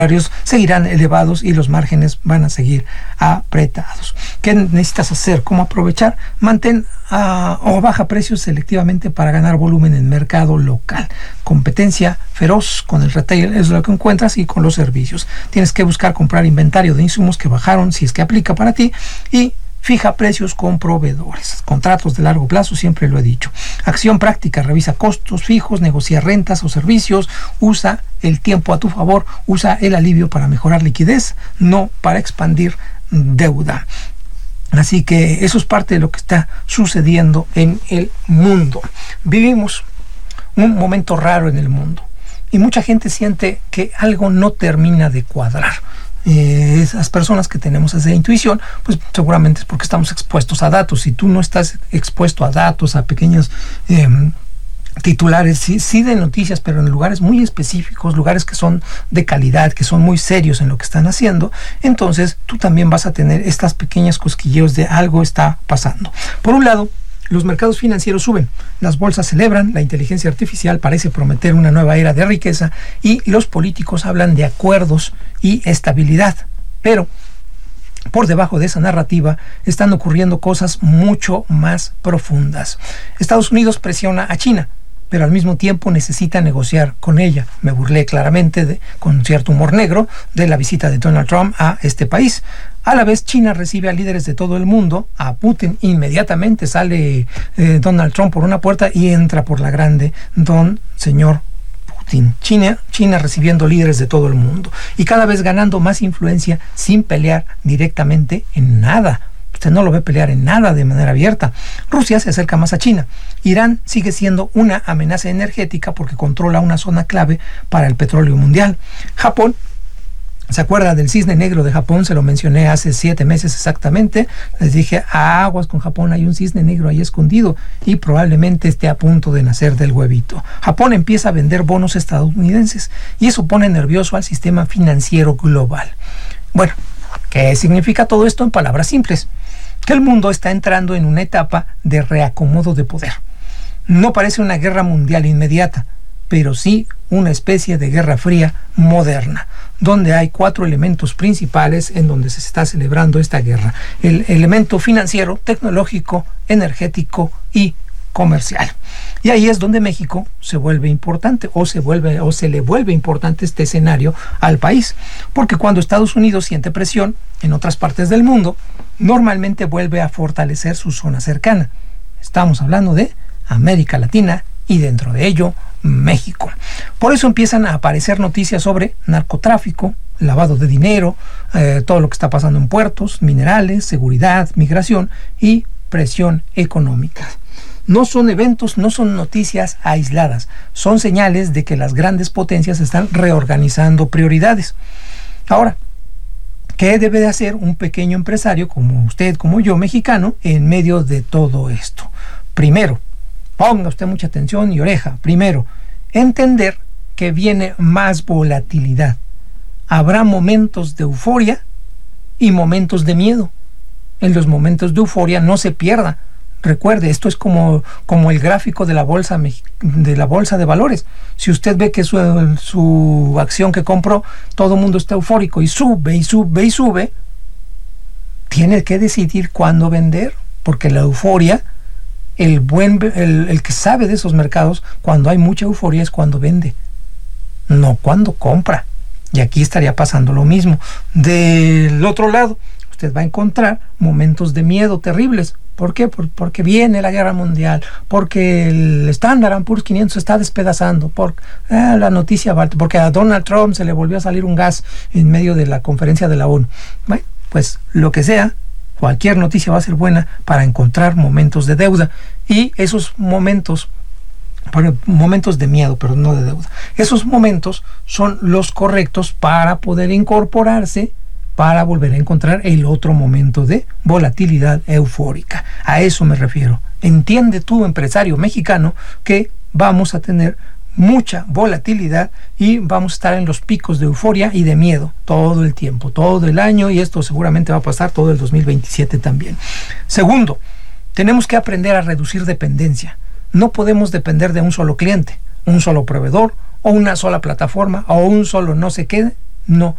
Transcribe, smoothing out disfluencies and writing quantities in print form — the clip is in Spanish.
seguirán elevados y los márgenes van a seguir apretados. ¿Qué necesitas hacer? ¿Cómo aprovechar? Mantén o baja precios selectivamente para ganar volumen en mercado local. Competencia feroz con el retail es lo que encuentras, y con los servicios. Tienes que buscar comprar inventario de insumos que bajaron, si es que aplica para ti, y fija precios con proveedores. Contratos de largo plazo, siempre lo he dicho. Acción práctica: revisa costos fijos, negocia rentas o servicios, usa el tiempo a tu favor, usa el alivio para mejorar liquidez, no para expandir deuda. Así que eso es parte de lo que está sucediendo en el mundo. Vivimos un momento raro en el mundo y mucha gente siente que algo no termina de cuadrar. Esas personas que tenemos esa intuición, pues seguramente es porque estamos expuestos a datos. Si tú no estás expuesto a datos, a pequeños titulares, sí de noticias, pero en lugares muy específicos, lugares que son de calidad, que son muy serios en lo que están haciendo, entonces tú también vas a tener estas pequeñas cosquilleos de algo está pasando. Por un lado, los mercados financieros suben, las bolsas celebran, la inteligencia artificial parece prometer una nueva era de riqueza y los políticos hablan de acuerdos y estabilidad. Pero por debajo de esa narrativa están ocurriendo cosas mucho más profundas. Estados Unidos presiona a China, pero al mismo tiempo necesita negociar con ella. Me burlé claramente, con cierto humor negro, de la visita de Donald Trump a este país. A la vez, China recibe a líderes de todo el mundo, a Putin. Inmediatamente sale Donald Trump por una puerta y entra por la grande señor Putin. China recibiendo líderes de todo el mundo y cada vez ganando más influencia sin pelear directamente en nada. Usted no lo ve pelear en nada de manera abierta. Rusia se acerca más a China. Irán sigue siendo una amenaza energética porque controla una zona clave para el petróleo mundial. Japón, ¿se acuerda del cisne negro de Japón? Se lo mencioné hace 7 meses exactamente. Les dije, aguas con Japón, hay un cisne negro ahí escondido y probablemente esté a punto de nacer del huevito. Japón empieza a vender bonos estadounidenses y eso pone nervioso al sistema financiero global. Bueno, ¿qué significa todo esto en palabras simples? Que el mundo está entrando en una etapa de reacomodo de poder. No parece una guerra mundial inmediata, pero sí una especie de guerra fría moderna, donde hay 4 elementos principales en donde se está celebrando esta guerra: el elemento financiero, tecnológico, energético y comercial. Y ahí es donde México se vuelve importante, o se le vuelve importante este escenario al país, porque cuando Estados Unidos siente presión en otras partes del mundo, normalmente vuelve a fortalecer su zona cercana. Estamos hablando de América Latina y dentro de ello México. Por eso empiezan a aparecer noticias sobre narcotráfico, lavado de dinero, todo lo que está pasando en puertos, minerales, seguridad, migración y presión económica. No son eventos, no son noticias aisladas, son señales de que las grandes potencias están reorganizando prioridades. Ahora, ¿qué debe de hacer un pequeño empresario como usted, como yo, mexicano, en medio de todo esto? Primero, ponga usted mucha atención y oreja. Primero, entender que viene más volatilidad. Habrá momentos de euforia y momentos de miedo. En los momentos de euforia no se pierda. Recuerde, esto es como el gráfico de la bolsa de valores. Si usted ve que su acción que compró, todo el mundo está eufórico y sube y sube y sube, tiene que decidir cuándo vender, porque la euforia, el que sabe de esos mercados, cuando hay mucha euforia es cuando vende, no cuando compra. Y aquí estaría pasando lo mismo. Del otro lado, usted va a encontrar momentos de miedo terribles. ¿Por qué? Porque viene la guerra mundial, porque el Standard & Poor's 500 se está despedazando, la noticia, porque a Donald Trump se le volvió a salir un gas en medio de la conferencia de la ONU. Bueno, pues lo que sea, cualquier noticia va a ser buena para encontrar momentos de deuda, y esos momentos de miedo, pero no de deuda, esos momentos son los correctos para poder incorporarse, para volver a encontrar el otro momento de volatilidad eufórica. A eso me refiero. Entiende tú, empresario mexicano, que vamos a tener mucha volatilidad y vamos a estar en los picos de euforia y de miedo todo el tiempo, todo el año, y esto seguramente va a pasar todo el 2027 también. Segundo, tenemos que aprender a reducir dependencia. No podemos depender de un solo cliente, un solo proveedor o una sola plataforma o un solo no sé qué no